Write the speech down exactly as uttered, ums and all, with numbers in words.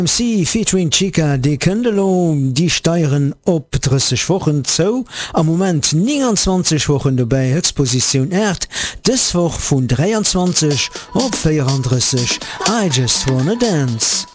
M C featuring Chica de Këndelo, die steieren op dreißig Wochen zo, am moment neunundzwanzig Wochen dabei Exposition Erd, des Woch vun dreiundzwanzig op vierunddreißig, I just wanna dance.